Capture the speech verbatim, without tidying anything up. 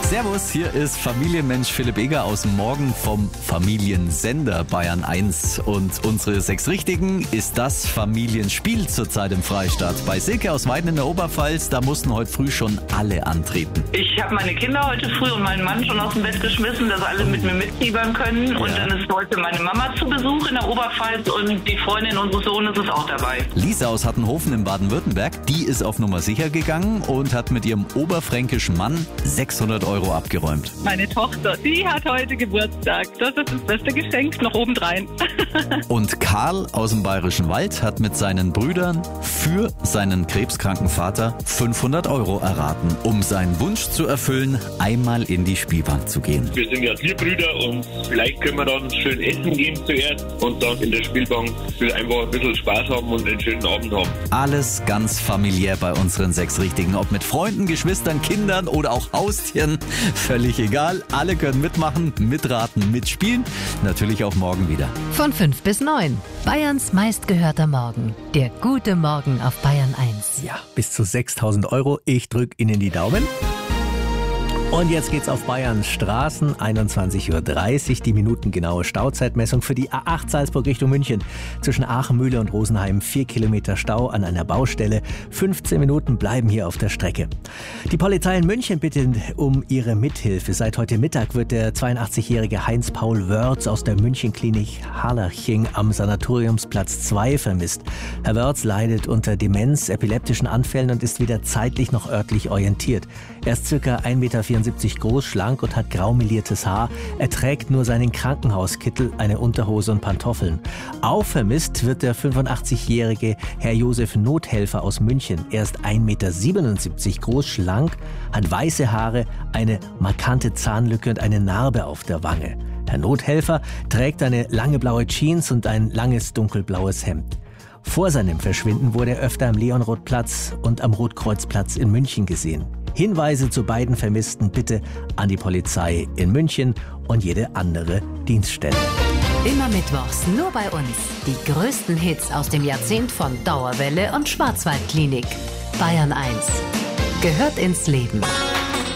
Servus, hier ist Familienmensch Philipp Eger aus dem Morgen vom Familiensender Bayern eins. Und unsere sechs Richtigen ist das Familienspiel zurzeit im Freistaat. Bei Silke aus Weiden in der Oberpfalz, da mussten heute früh schon alle antreten. Ich habe meine Kinder heute früh und meinen Mann schon aus dem Bett geschmissen, dass alle mit mir mitfiebern können. Ja. Und dann ist heute meine Mama zu Besuch in der Oberpfalz und die Freundin unseres Sohnes ist auch dabei. Lisa aus Hattenhofen in Baden-Württemberg, die ist auf Nummer sicher gegangen und hat mit ihrem oberfränkischen Mann sechshundert Euro abgeräumt. Meine Tochter, die hat heute Geburtstag. Das ist das beste Geschenk, noch obendrein. Und Karl aus dem Bayerischen Wald hat mit seinen Brüdern für seinen krebskranken Vater fünfhundert Euro erraten, um seinen Wunsch zu erfüllen, einmal in die Spielbank zu gehen. Wir sind ja vier Brüder und vielleicht können wir dann schön essen gehen zuerst und dann in der Spielbank für einfach ein bisschen Spaß haben und einen schönen Abend haben. Alles ganz familiär bei unseren sechs Richtigen, ob mit Freunden, Geschwistern, Kindern oder auch Haustieren. Völlig egal, alle können mitmachen, mitraten, mitspielen. Natürlich auch morgen wieder. Von fünf bis neun. Bayerns meistgehörter Morgen. Der gute Morgen auf Bayern eins. Ja, bis zu sechstausend Euro. Ich drücke Ihnen die Daumen. Und jetzt geht's auf Bayerns Straßen, einundzwanzig Uhr dreißig, die minutengenaue Stauzeitmessung für die A acht Salzburg Richtung München. Zwischen Aachen-Mühle und Rosenheim vier Kilometer Stau an einer Baustelle. fünfzehn Minuten bleiben hier auf der Strecke. Die Polizei in München bittet um ihre Mithilfe. Seit heute Mittag wird der zweiundachtzig-jährige Heinz-Paul Wörz aus der Münchenklinik Harlaching am Sanatoriumsplatz zwei vermisst. Herr Wörz leidet unter Demenz, epileptischen Anfällen und ist weder zeitlich noch örtlich orientiert. Er ist circa ein Meter vierundsiebzig groß, schlank und hat grau meliertes Haar. Er trägt nur seinen Krankenhauskittel, eine Unterhose und Pantoffeln. Auch vermisst wird der fünfundachtzig-jährige Herr Josef Nothelfer aus München. Er ist ein Meter siebenundsiebzig groß, schlank, hat weiße Haare, eine markante Zahnlücke und eine Narbe auf der Wange. Herr Nothelfer trägt eine lange blaue Jeans und ein langes dunkelblaues Hemd. Vor seinem Verschwinden wurde er öfter am Leonrothplatz und am Rotkreuzplatz in München gesehen. Hinweise zu beiden Vermissten bitte an die Polizei in München und jede andere Dienststelle. Immer mittwochs nur bei uns. Die größten Hits aus dem Jahrzehnt von Dauerwelle und Schwarzwaldklinik. Bayern eins. Gehört ins Leben.